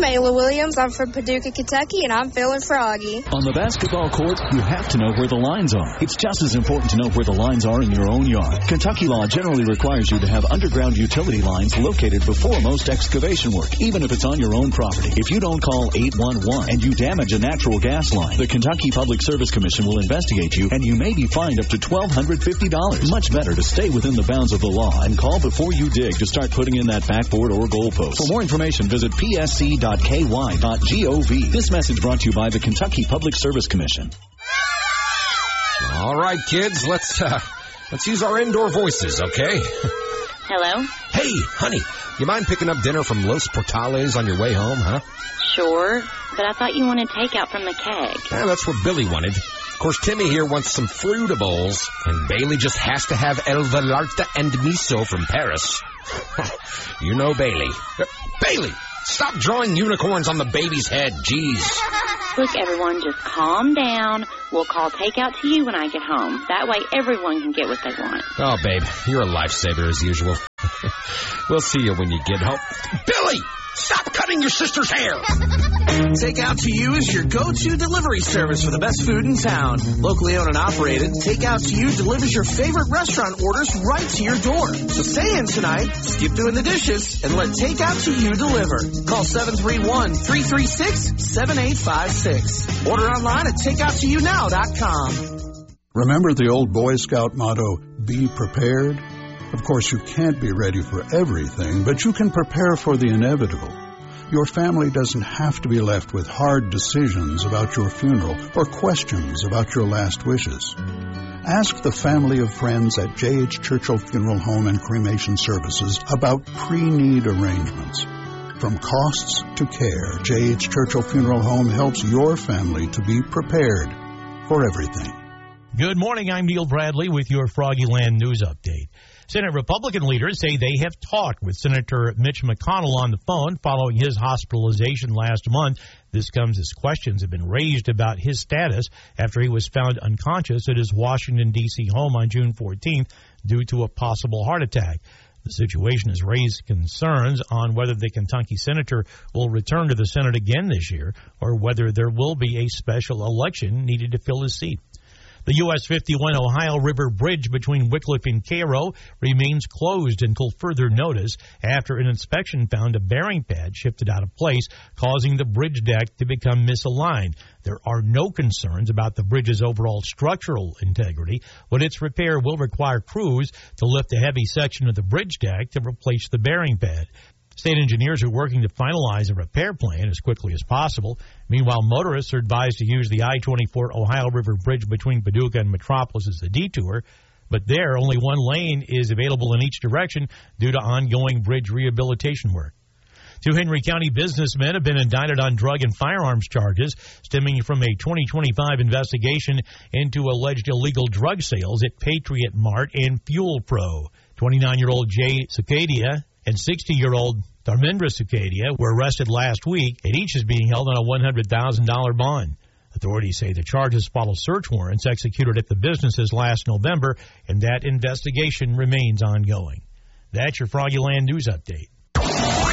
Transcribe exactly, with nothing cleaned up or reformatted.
Ayla Williams. I'm from Paducah, Kentucky, and I'm feeling froggy. On the basketball court, you have to know where the lines are. It's just as important to know where the lines are in your own yard. Kentucky law generally requires you to have underground utility lines located before most excavation work, even if it's on your own property. If you don't call eight one one and you damage a natural gas line, the Kentucky Public Service Commission will investigate you, and you may be fined up to one thousand two hundred fifty dollars. Much better to stay within the bounds of the law and call before you dig to start putting in that backboard or goalpost. For more information, visit p s c dot k y dot gov. This message brought to you by the Kentucky Public Service Commission. All right, kids, let's uh, let's use our indoor voices, okay? Hello? Hey, honey, you mind picking up dinner from Los Portales on your way home, huh? Sure, but I thought you wanted takeout from the keg. Yeah, that's what Billy wanted. Of course, Timmy here wants some Fruitables, and Bailey just has to have El Velarta and miso from Paris. You know Bailey. Uh, Bailey, stop drawing unicorns on the baby's head, jeez. Look, everyone, just calm down. We'll call takeout to you when I get home. That way everyone can get what they want. Oh, babe, you're a lifesaver as usual. We'll see you when you get home. Billy, stop cutting your sister's hair. Takeout to You is your go-to delivery service for the best food in town. Locally owned and operated, Takeout to You delivers your favorite restaurant orders right to your door. So stay in tonight, skip doing the dishes, and let Takeout to You deliver. Call seven three one, three three six, seven eight five six. Order online at takeout to you now dot com. Remember the old Boy Scout motto, be prepared? Of course, you can't be ready for everything, but you can prepare for the inevitable. Your family doesn't have to be left with hard decisions about your funeral or questions about your last wishes. Ask the family of friends at J H. Churchill Funeral Home and Cremation Services about pre-need arrangements. From costs to care, J H. Churchill Funeral Home helps your family to be prepared for everything. Good morning. I'm Neil Bradley with your Froggyland News Update. Senate Republican leaders say they have talked with Senator Mitch McConnell on the phone following his hospitalization last month. This comes as questions have been raised about his status after he was found unconscious at his Washington, D C home on June fourteenth due to a possible heart attack. The situation has raised concerns on whether the Kentucky senator will return to the Senate again this year or whether there will be a special election needed to fill his seat. The U S fifty-one Ohio River Bridge between Wickliffe and Cairo remains closed until further notice after an inspection found a bearing pad shifted out of place, causing the bridge deck to become misaligned. There are no concerns about the bridge's overall structural integrity, but its repair will require crews to lift a heavy section of the bridge deck to replace the bearing pad. State engineers are working to finalize a repair plan as quickly as possible. Meanwhile, motorists are advised to use the I twenty-four Ohio River Bridge between Paducah and Metropolis as a detour, but there only one lane is available in each direction due to ongoing bridge rehabilitation work. Two Henry County businessmen have been indicted on drug and firearms charges stemming from a twenty twenty-five investigation into alleged illegal drug sales at Patriot Mart and Fuel Pro. twenty-nine-year-old Jay Sucadia and sixty-year-old Dharmendra Sucadia were arrested last week, and each is being held on a one hundred thousand dollars bond. Authorities say the charges follow search warrants executed at the businesses last November, and that investigation remains ongoing. That's your Froggyland News Update.